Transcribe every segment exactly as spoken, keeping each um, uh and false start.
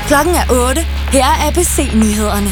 Klokken er otte. Her er A B C-nyhederne.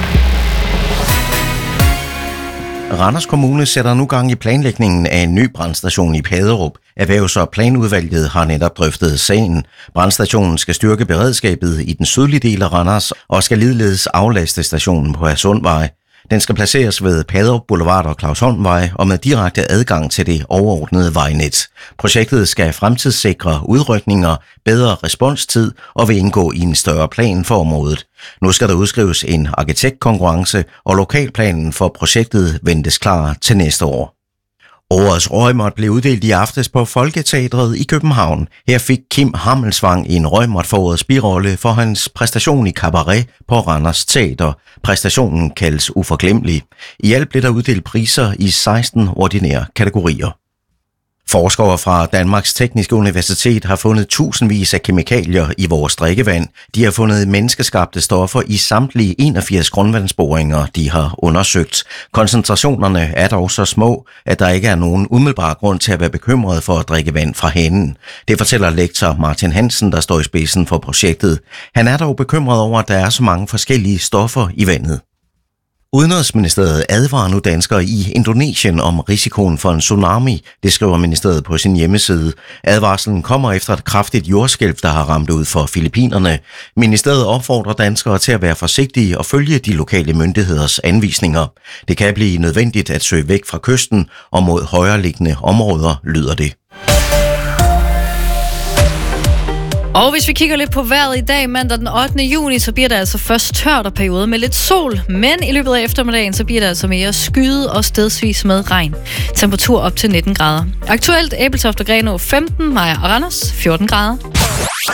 Randers Kommune sætter nu gang i planlægningen af en ny brandstation i Haderup. Erhvervs- og planudvalget har netop drøftet sagen. Brandstationen skal styrke beredskabet i den sydlige del af Randers og skal ligeledes aflaste stationen på Hadsundvej. Den skal placeres ved Haderup Boulevard og Clausholmvej og med direkte adgang til det overordnede vejnet. Projektet skal fremtidssikre udrykninger, bedre responstid og vil indgå i en større plan for området. Nu skal der udskrives en arkitektkonkurrence, og lokalplanen for projektet ventes klar til næste år. Årets Røgmot blev uddelt i aftes på Folketeatret i København. Her fik Kim Hammelsvang en Røgmot for årets birolle for hans præstation i Cabaret på Randers Teater. Præstationen kaldes uforglemmelig. I alt blev der uddelt priser i seksten ordinære kategorier. Forskere fra Danmarks Tekniske Universitet har fundet tusindvis af kemikalier i vores drikkevand. De har fundet menneskeskabte stoffer i samtlige enogfirs grundvandsboringer, de har undersøgt. Koncentrationerne er dog så små, at der ikke er nogen umiddelbar grund til at være bekymret for at drikke vand fra hanen. Det fortæller lektor Martin Hansen, der står i spidsen for projektet. Han er dog bekymret over, at der er så mange forskellige stoffer i vandet. Udenrigsministeriet advarer nu danskere i Indonesien om risikoen for en tsunami, det skriver ministeriet på sin hjemmeside. Advarslen kommer efter et kraftigt jordskælv, der har ramt ud for Filippinerne. Ministeriet opfordrer danskere til at være forsigtige og følge de lokale myndigheders anvisninger. Det kan blive nødvendigt at søge væk fra kysten og mod højreliggende områder, lyder det. Og hvis vi kigger lidt på vejret i dag, mandag den ottende juni, så bliver der altså først tørt og perioder med lidt sol. Men i løbet af eftermiddagen, så bliver der altså mere skyet og stedsvis med regn. Temperatur op til nitten grader. Aktuelt Ebeltoft og Grenaa femten, Maja og Randers fjorten grader.